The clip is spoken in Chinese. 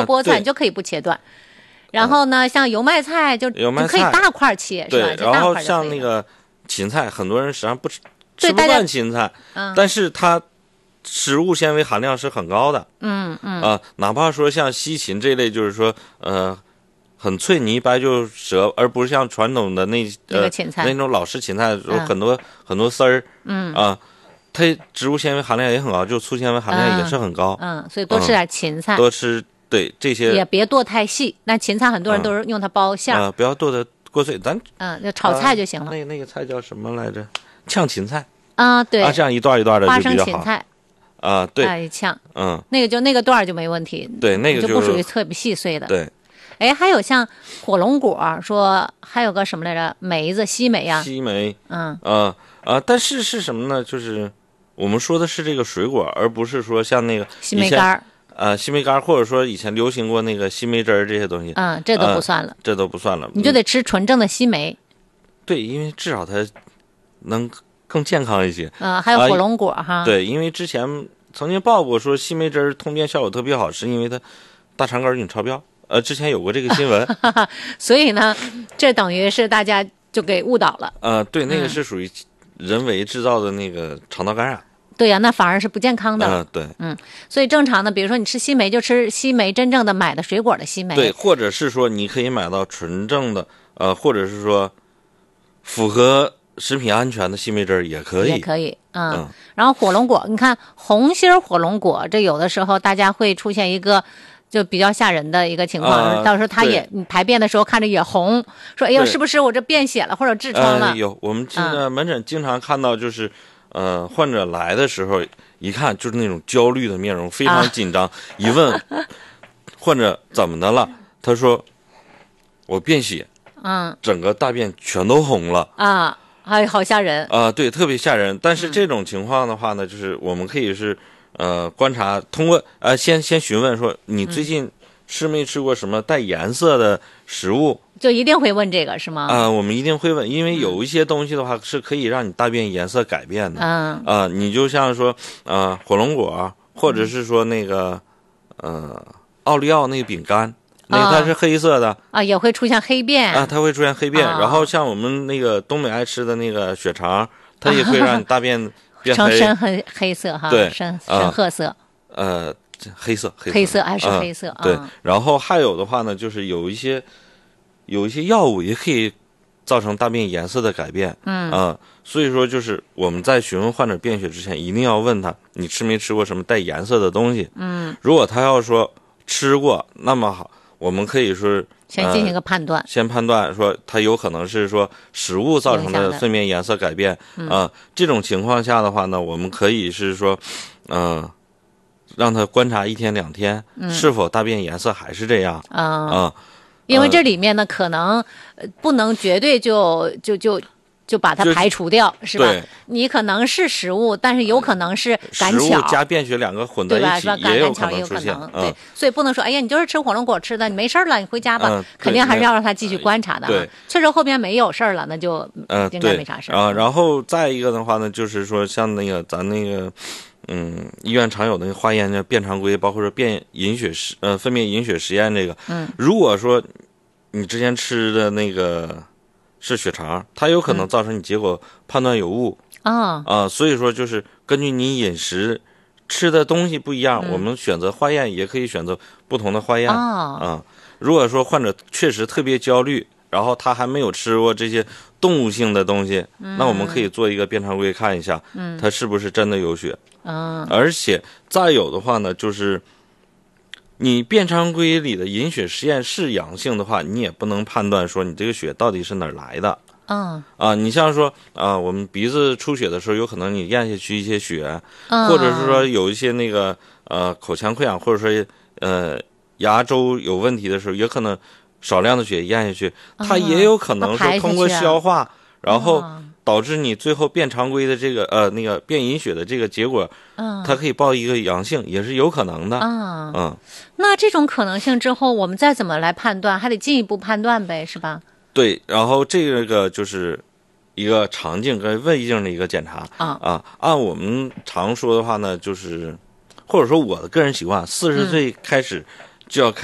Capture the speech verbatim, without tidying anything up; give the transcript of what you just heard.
菠菜， 啊、 你就可以不切断。然后呢，像油麦菜就油麦菜就可以大块切，是吧？ 对，然后像那个芹菜，很多人实际上不吃吃不惯芹菜， 嗯、 但是它食物纤维含量是很高的。 嗯嗯啊、呃，哪怕说像西芹这类，就是说呃很脆，你一掰就折，而不是像传统的那呃、那个芹菜那种老式芹菜有很多、嗯、很多丝儿。 嗯啊。呃它植物纤维含量也很高，就粗纤维含量也是很高。 嗯，嗯所以多吃点芹菜， 嗯、多吃对这些也别剁太细。那芹菜很多人都是用它包馅儿， 啊、嗯呃，不要剁得过碎，咱嗯，就炒菜就行了。 呃、那那个菜叫什么来着？炝芹菜啊，对啊，这样一段一段的就比较好。 花生芹菜啊，对， 哎，炝， 嗯， 那个就那个段就没问题， 对，那个就不属于特别细碎的。 对， 哎，还有像火龙果，说还有个什么来着？梅子、西梅呀、啊， 西梅， 嗯， 啊啊，但是是什么呢？就是我们说的是这个水果，而不是说像那个西梅干， 呃，西梅干，或者说以前流行过那个西梅汁儿这些东西， 嗯，这都不算了， 呃、这都不算了， 你就得吃纯正的西梅。 对，因为至少它能更健康一些。 嗯，还有火龙果、呃、哈。 对，因为之前曾经报过说西梅汁儿通便效果特别好，是因为它大肠杆菌超标。呃，之前有过这个新闻。 所以呢，这等于是大家就给误导了。 呃，对，那个是属于人为制造的那个肠道感染。 嗯、对呀、啊，那反而是不健康的。 嗯、呃，对， 嗯，所以正常的，比如说你吃西梅，就吃西梅真正的买的水果的西梅。 对，或者是说你可以买到纯正的，呃，或者是说符合食品安全的西梅汁儿也可以， 也可以。嗯， 嗯然后火龙果，你看红心火龙果，这有的时候大家会出现一个。就比较吓人的一个情况，呃、到时候他也你排便的时候看着也红，说哎呦是不是我这便血了或者痔疮了？ 呃、有，我们这个门诊经常看到，就是、嗯、呃患者来的时候，一看就是那种焦虑的面容，非常紧张。啊、一问患者怎么的了，他说我便血， 嗯， 整个大便全都红了啊，还好吓人啊、呃，对，特别吓人。但是这种情况的话呢，嗯、就是我们可以是。呃，观察通过呃，先先询问说你最近吃没吃过什么带颜色的食物？ 嗯、就一定会问这个是吗？ 啊、呃，我们一定会问，因为有一些东西的话是可以让你大便颜色改变的。 嗯， 啊、呃，你就像说呃火龙果，或者是说那个呃奥利奥那个饼干，那个它是黑色的、哦、 啊，也会出现黑便啊，它会出现黑便。 哦、 然后像我们那个东北爱吃的那个血肠，它也会让你大便。 成深黑黑色哈， 对， 深深褐色， 呃，黑色黑色黑色还是黑色、 呃、对、 嗯。 然后还有的话呢，就是有一些有一些药物也可以造成大便颜色的改变， 嗯啊、呃，所以说就是我们在询问患者便血之前，一定要问他你吃没吃过什么带颜色的东西， 嗯， 如果他要说吃过，那么好，我们可以说。 先进行一个判断、呃， 先判断说它有可能是说食物造成的粪便颜色改变啊、 嗯呃，这种情况下的话呢，我们可以是说，嗯、呃，让他观察一天两天， 嗯、 是否大便颜色还是这样啊、 嗯呃？ 因为这里面呢，可能不能绝对就就就。就把它排除掉，是吧？你可能是食物，但是有可能是赶巧， 食物加便血两个混在一起， 也有可能出现。 嗯、对，所以不能说，哎呀，你就是吃火龙果吃的，你没事了，你回家吧。 嗯、 肯定还是要让他继续观察的、啊。 对， 确实后边没有事儿了，那就应该没啥事儿。 啊、呃，然后再一个的话呢，就是说像那个咱那个。嗯，医院常有的那个化验的便常规，包括说便隐血实呃粪便隐血实验这个， 嗯， 如果说你之前吃的那个是血肠，它有可能造成你结果判断有误啊啊、 嗯呃，所以说就是根据你饮食吃的东西不一样， 嗯、 我们选择化验也可以选择不同的化验啊、 哦嗯。如果说患者确实特别焦虑，然后他还没有吃过这些动物性的东西， 嗯、 那我们可以做一个便常规看一下， 嗯， 他是不是真的有血。 嗯， 而且再有的话呢，就是你便常规里的隐血实验是阳性的话，你也不能判断说你这个血到底是哪儿来的。 嗯啊，你像说啊，我们鼻子出血的时候，有可能你咽下去一些血， 嗯、 或者是说有一些那个呃口腔溃疡，或者说呃牙周有问题的时候，也可能少量的血咽下去，它也有可能说通过消化， 啊、 然后。导致你最后便常规的这个呃那个便隐血的这个结果， 嗯， 它可以报一个阳性，也是有可能的。 嗯嗯， 那这种可能性之后，我们再怎么来判断，还得进一步判断呗，是吧？ 对，然后这个就是一个肠镜跟胃镜的一个检查啊啊。按我们常说的话呢，就是或者说我的个人习惯，四十岁开始就要开。